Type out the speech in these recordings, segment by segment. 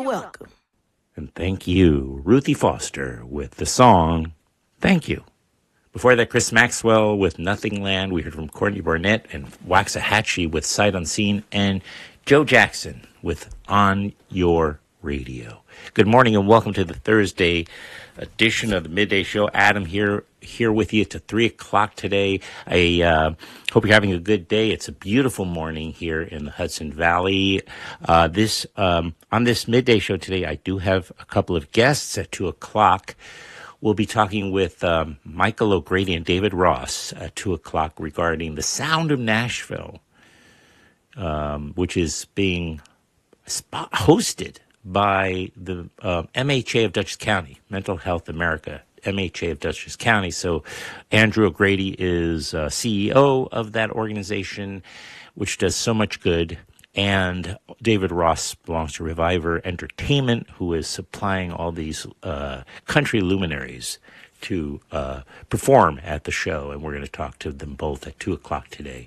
welcome. And thank you, Ruthie Foster, with the song, Thank You. Before that, Chris Maxwell with Nothing Land. We heard from Courtney Barnett and Waxahachie with Sight Unseen, and Joe Jackson with On Your Radio. Good morning and welcome to the Thursday edition of the Midday Show. Adam here with you to 3 o'clock today. I hope you're having a good day. It's a beautiful morning here in the Hudson Valley. On this Midday Show today, I do have a couple of guests at 2 o'clock. We'll be talking with Michael O'Grady and David Ross at 2 o'clock regarding the Sound of Nashville, which is being hosted by the MHA of Dutchess County, Mental Health America, MHA of Dutchess County. So Andrew O'Grady is CEO of that organization, which does so much good. And David Ross belongs to Reviver Entertainment, who is supplying all these country luminaries to perform at the show. And we're going to talk to them both at 2 o'clock today.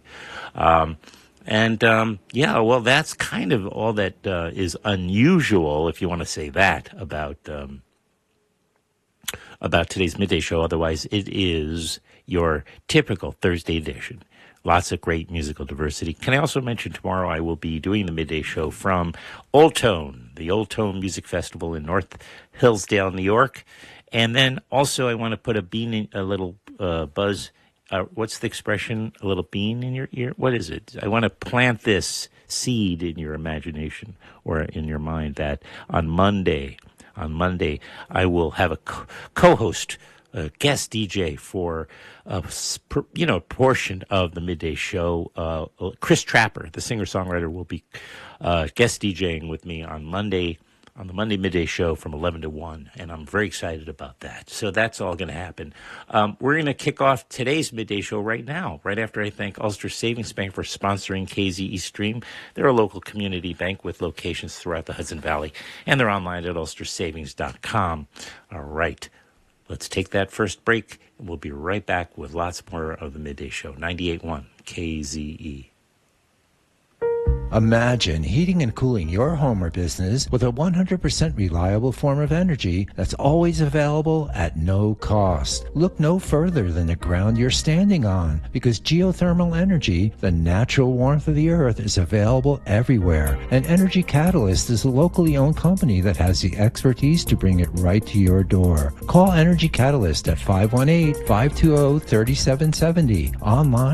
Well, that's kind of all that is unusual, if you want to say that, about today's Midday Show. Otherwise, it is your typical Thursday edition. Lots of great musical diversity. Can I also mention tomorrow I will be doing the Midday Show from Old Tone, the Old Tone Music Festival in North Hillsdale, New York. And then also I want to put a little buzz. What's the expression? A little bean in your ear? What is it? I want to plant this seed in your imagination or in your mind that on Monday, I will have a co-host, a guest DJ for a portion of the Midday Show. Chris Trapper, the singer-songwriter, will be guest DJing with me on Monday, on the Monday Midday Show from 11 to 1, and I'm very excited about that. So that's all going to happen. We're going to kick off today's Midday Show right now, right after I thank Ulster Savings Bank for sponsoring KZE Stream. They're a local community bank with locations throughout the Hudson Valley, and they're online at ulstersavings.com. All right, let's take that first break, and we'll be right back with lots more of the Midday Show, 98.1 KZE. Imagine heating and cooling your home or business with a 100% reliable form of energy that's always available at no cost. Look no further than the ground you're standing on, because geothermal energy, the natural warmth of the earth, is available everywhere. And Energy Catalyst is a locally owned company that has the expertise to bring it right to your door. Call Energy Catalyst at 518-520-3770, online